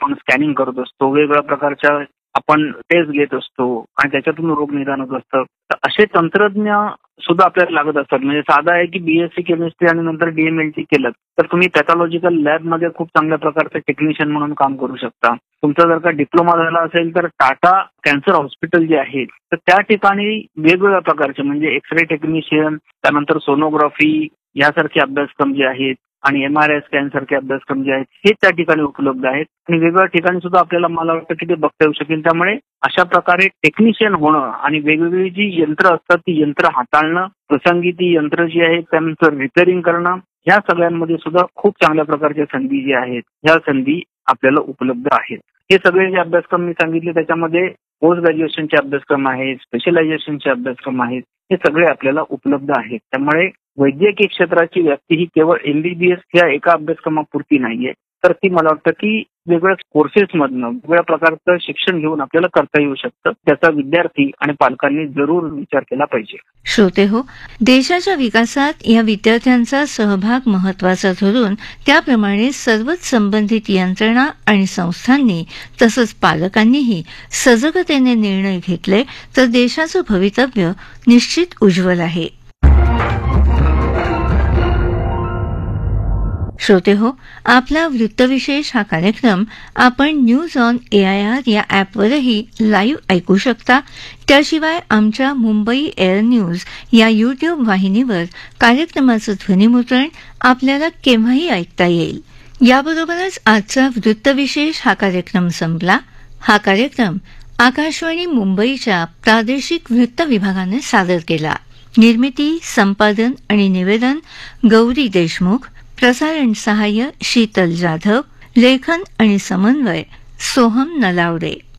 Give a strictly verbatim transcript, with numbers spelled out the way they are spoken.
आपण स्कॅनिंग करत असतो, वेगवेगळ्या प्रकारच्या आपण टेस्ट घेत असतो आणि त्याच्यातून रोग निदान होत असतं. तर असे तंत्रज्ञ सुद्धा आपल्याला लागत असतात. म्हणजे साधा आहे की बीएससी केमिस्ट्री आणि नंतर डीएमएलटी केलं तर तुम्ही पॅथॉलॉजिकल लॅबमध्ये खूप चांगल्या प्रकारचे टेक्निशियन म्हणून काम करू शकता. तुमचा जर का डिप्लोमा झाला असेल तर टाटा कॅन्सर हॉस्पिटल जे आहे तर त्या ठिकाणी वेगवेगळ्या प्रकारचे म्हणजे एक्सरे टेक्निशियन, त्यानंतर सोनोग्राफी यासारखे अभ्यासक्रम जे आहेत आणि एम आर आय स्कॅन सारखे अभ्यासक्रम जे आहेत हे त्या ठिकाणी उपलब्ध आहेत आणि वेगवेगळ्या ठिकाणी सुद्धा आपल्याला मला वाटतं की ते बघता येऊ शकेल. त्यामुळे अशा प्रकारे टेक्निशियन होणं आणि वेगवेगळी जी यंत्र असतात ती यंत्र हाताळणं, प्रसंगी ती यंत्र जी आहेत त्यानंतर रिपेअरिंग करणं, ह्या सगळ्यांमध्ये सुद्धा खूप चांगल्या प्रकारच्या संधी जी आहेत ह्या संधी आपल्याला उपलब्ध आहेत. हे सगळे जे अभ्यासक्रम मी सांगितले त्याच्यामध्ये पोस्ट ग्रॅज्युएशनचे अभ्यासक्रम आहेत, स्पेशलायझेशनचे अभ्यासक्रम आहेत, हे सगळे आपल्याला उपलब्ध आहेत. त्यामुळे वैद्यकीय क्षेत्राची व्याप्ती ही केवळ एमबीबीएस या एका अभ्यासक्रमापुरती नाहीये, तर ती मला वाटतं की वेगवेगळ्या कोर्सेसमधनं वेगवेगळ्या प्रकारचं शिक्षण घेऊन आपल्याला करता येऊ शकतं. त्याचा विद्यार्थी आणि पालकांनी जरूर विचार केला पाहिजे. श्रोते हो, देशाच्या विकासात या विद्यार्थ्यांचा सहभाग महत्वाचा ठरून त्याप्रमाणे सर्वच संबंधित यंत्रणा आणि संस्थांनी तसंच पालकांनीही सजगतेने निर्णय घेतले तर देशाचं भवितव्य निश्चित उज्ज्वल आहे. श्रोते हो, आपला वृत्तविशेष हा कार्यक्रम आपण न्यूज ऑन एआयआर या ॲपवरही लाईव्ह ऐकू शकता. त्याशिवाय आमच्या मुंबई एअर न्यूज या यूट्यूब वाहिनीवर कार्यक्रमाचं ध्वनिमुद्रण आपल्याला केव्हाही ऐकता येईल. याबरोबरच आजचा वृत्तविशेष हा कार्यक्रम संपला. हा कार्यक्रम आकाशवाणी मुंबईच्या प्रादेशिक वृत्त विभागाने सादर केला. निर्मिती, संपादन आणि निवेदन गौरी देशमुख. प्रसारण सहाय्य शीतल जाधव. लेखन आणि समन्वय सोहम नलावडे.